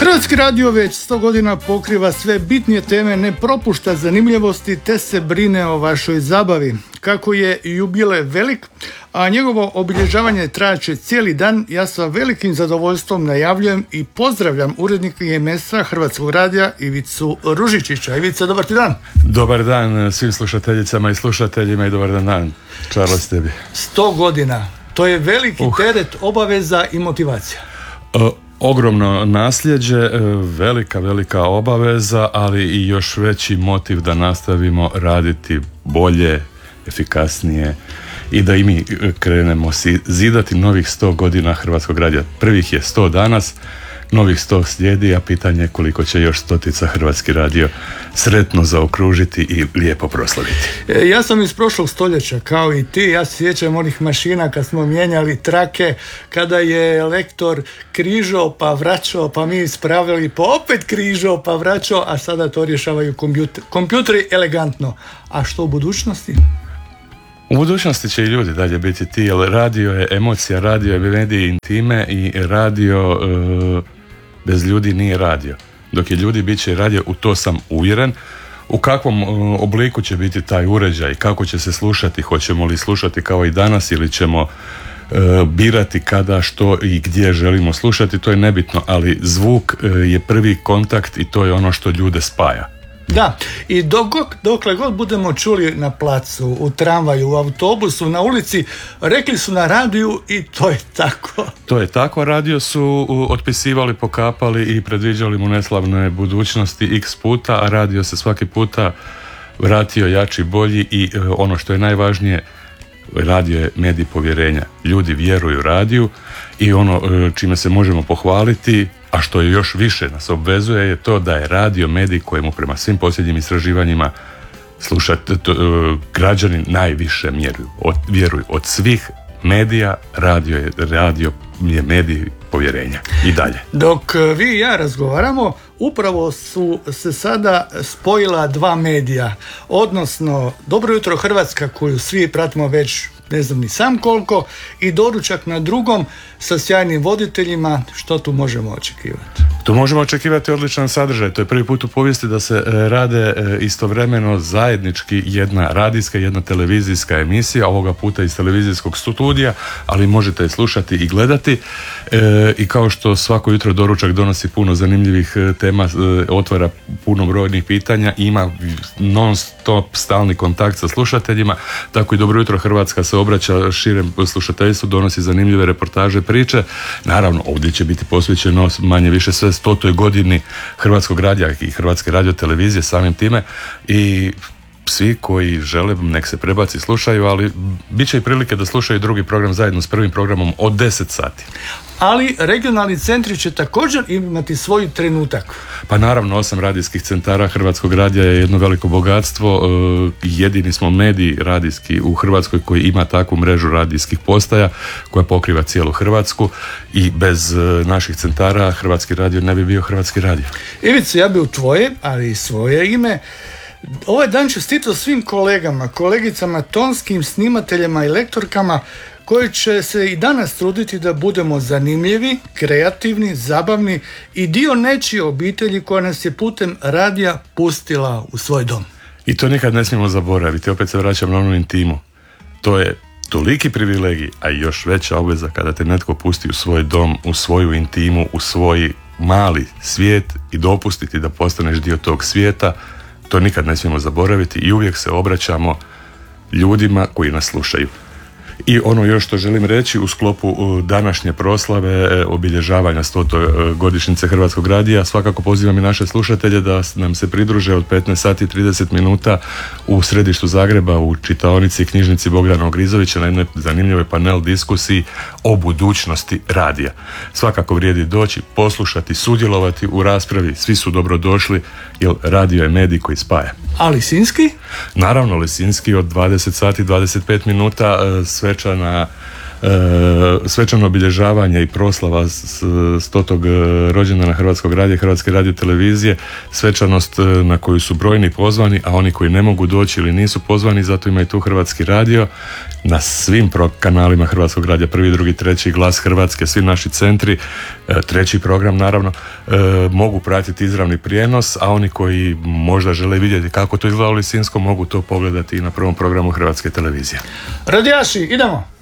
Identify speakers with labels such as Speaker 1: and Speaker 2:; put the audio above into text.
Speaker 1: Hrvatski radio već 100 godina pokriva sve bitnije teme, ne propušta zanimljivosti te se brine o vašoj zabavi. Kako je jubilej velik, a njegovo obilježavanje trajaće cijeli dan, ja sa velikim zadovoljstvom najavljujem i pozdravljam urednika IMS-a Hrvatskog radija Ivicu Ružičića. Ivica, dobar ti dan.
Speaker 2: Dobar dan svim slušateljicama i slušateljima i dobar dan, Charles, tebi.
Speaker 1: 100 godina, to je veliki teret obaveza i motivacija.
Speaker 2: Ogromno nasljeđe, velika obaveza, ali i još veći motiv da nastavimo raditi bolje, efikasnije i da i mi krenemo zidati novih 100 godina Hrvatskog radija. Prvih je 100 danas, novih 100 slijedi, a pitanje je koliko će još stotica Hrvatski radio sretno zaokružiti i lijepo proslaviti.
Speaker 1: Ja sam iz prošlog stoljeća, kao i ti. Ja se sjećam onih mašina kad smo mijenjali trake, kada je lektor križao pa vraćao, pa mi ispravili, pa opet križao pa vraćao, a sada to rješavaju kompjuteri elegantno. A što u budućnosti?
Speaker 2: U budućnosti će i ljudi dalje biti ti, jer radio je emocija, radio je medije intime i radio bez ljudi nije radio. Dok je ljudi, bit će i radio, u to sam uvjeren. U kakvom obliku će biti taj uređaj, kako će se slušati, hoćemo li slušati kao i danas ili ćemo birati kada, što i gdje želimo slušati, to je nebitno, ali zvuk je prvi kontakt i to je ono što ljude spaja.
Speaker 1: Da, i dokle god budemo čuli na placu, u tramvaju, u autobusu, na ulici, rekli su na radiju i to je tako.
Speaker 2: To je tako, radio su otpisivali, pokapali i predviđali mu neslavne budućnosti x puta, a radio se svaki puta vratio jači, bolji i ono što je najvažnije, radio je medij povjerenja. Ljudi vjeruju radiju i ono čime se možemo pohvaliti, a što je još više nas obvezuje, je to da je radio medij kojemu prema svim posljednjim istraživanjima građani najviše vjeruju. Od svih medija radio je medij povjerenja i dalje.
Speaker 1: Dok vi i ja razgovaramo, upravo su se sada spojila dva medija, odnosno Dobro jutro Hrvatska, koju svi pratimo već ne znam ni sam koliko, i Doručak na drugom sa sjajnim voditeljima. Što tu možemo očekivati?
Speaker 2: Tu možemo očekivati odličan sadržaj. To je prvi put u povijesti da se rade istovremeno zajednički jedna radijska i jedna televizijska emisija, ovoga puta iz televizijskog studija, ali možete je slušati i gledati. I kao što svako jutro Doručak donosi puno zanimljivih tema, otvara puno brojnih pitanja, ima non stop stalni kontakt sa slušateljima, tako i Dobro jutro Hrvatska se obraća širem slušateljstvu, donosi zanimljive reportaže, priče. Naravno, ovdje će biti posvećeno manje više sve 100. godini Hrvatskog radija i Hrvatske radiotelevizije samim time, i svi koji žele nek se prebaci slušaju, ali bit će i prilike da slušaju drugi program zajedno s prvim programom od 10 sati.
Speaker 1: Ali regionalni centri će također imati svoj trenutak.
Speaker 2: Pa naravno, 8 radijskih centara Hrvatskog radija je jedno veliko bogatstvo. Jedini smo medij radijski u Hrvatskoj koji ima takvu mrežu radijskih postaja koja pokriva cijelu Hrvatsku, i bez naših centara Hrvatski radio ne bi bio Hrvatski radio. Ivica,
Speaker 1: ja bi u tvoje, ali i svoje ime ovaj dan čestitao svim kolegama, kolegicama, tonskim snimateljima i lektorkama koji će se i danas truditi da budemo zanimljivi, kreativni, zabavni i dio nečije obitelji koja nas je putem radija pustila u svoj dom.
Speaker 2: I to nikad ne smijemo zaboraviti, opet se vraćam na onu intimu. To je toliki privilegij, a i još veća obveza kada te netko pusti u svoj dom, u svoju intimu, u svoj mali svijet i dopustiti da postaneš dio tog svijeta. To nikad ne smijemo zaboraviti i uvijek se obraćamo ljudima koji nas slušaju. I ono još što želim reći, u sklopu današnje proslave obilježavanja 100. godišnjice Hrvatskog radija, svakako pozivam i naše slušatelje da nam se pridruže od 15 sati i 30 minuta u središtu Zagreba u čitaonici i knjižnici Bogdana Ogrizovića na jednoj zanimljivoj panel diskusiji o budućnosti radija. Svakako vrijedi doći, poslušati, sudjelovati u raspravi, svi su dobrodošli, jer radio je medij koji spaja.
Speaker 1: A Lisinski?
Speaker 2: Naravno, Lisinski od 20 sati 25 minuta svečana svečano obilježavanje i proslava 100. rođendana Hrvatskog radija i Hrvatske radiotelevizije, svečanost na koju su brojni pozvani, a oni koji ne mogu doći ili nisu pozvani, zato ima i tu Hrvatski radio, na svim kanalima Hrvatskog radija, 1., 2., 3., Glas Hrvatske, svi naši centri, 3. program naravno, mogu pratiti izravni prijenos, a oni koji možda žele vidjeti kako to izgleda u Lisinskom mogu to pogledati i na 1. programu Hrvatske televizije.
Speaker 1: Radijaši, idemo!